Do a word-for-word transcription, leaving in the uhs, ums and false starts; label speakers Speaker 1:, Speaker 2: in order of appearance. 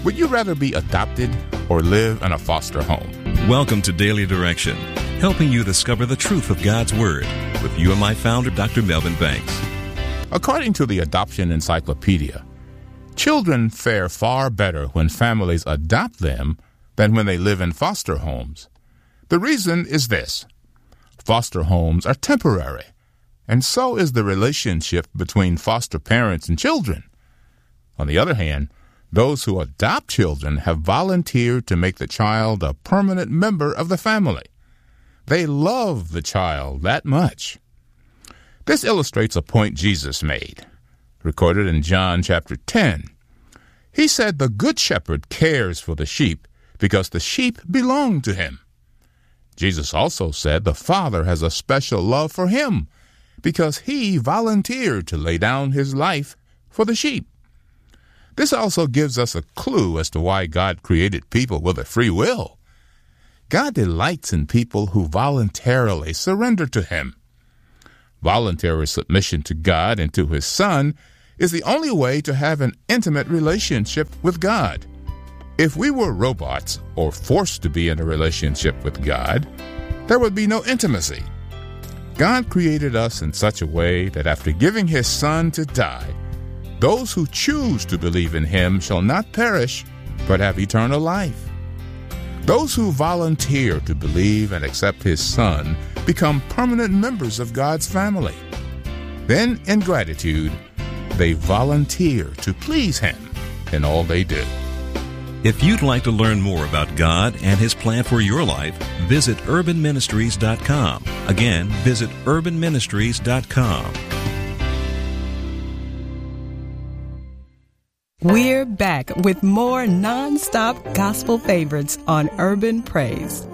Speaker 1: Would you rather be adopted or live in a foster home?
Speaker 2: Welcome to Daily Direction, helping you discover the truth of God's Word with U M I founder Doctor Melvin Banks.
Speaker 1: According to the Adoption Encyclopedia, children fare far better when families adopt them than when they live in foster homes. The reason is this: foster homes are temporary, and so is the relationship between foster parents and children. On the other hand, those who adopt children have volunteered to make the child a permanent member of the family. They love the child that much. This illustrates a point Jesus made, recorded in John chapter ten. He said the good shepherd cares for the sheep because the sheep belong to him. Jesus also said the Father has a special love for him because he volunteered to lay down his life for the sheep. This also gives us a clue as to why God created people with a free will. God delights in people who voluntarily surrender to him. Voluntary submission to God and to his Son is the only way to have an intimate relationship with God. If we were robots or forced to be in a relationship with God, there would be no intimacy. God created us in such a way that after giving his Son to die, those who choose to believe in him shall not perish, but have eternal life. Those who volunteer to believe and accept his Son become permanent members of God's family. Then, in gratitude, they volunteer to please him in all they do.
Speaker 2: If you'd like to learn more about God and his plan for your life, visit urban ministries dot com. Again, visit urban ministries dot com.
Speaker 3: We're back with more non-stop gospel favorites on Urban Praise.